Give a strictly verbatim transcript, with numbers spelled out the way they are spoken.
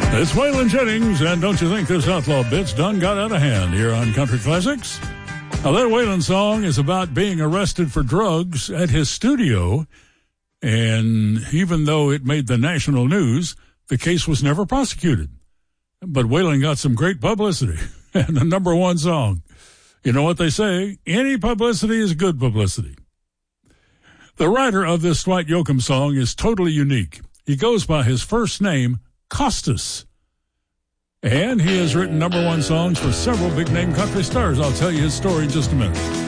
It's Waylon Jennings, and don't you think this outlaw bitch done got out of hand here on Country Classics? Now, that Waylon song is about being arrested for drugs at his studio, and even though it made the national news, the case was never prosecuted. But Waylon got some great publicity and the number one song. You know what they say? Any publicity is good publicity. The writer of this Dwight Yoakam song is totally unique. He goes by his first name, Costas. And he has written number one songs for several big-name country stars. I'll tell you his story in just a minute.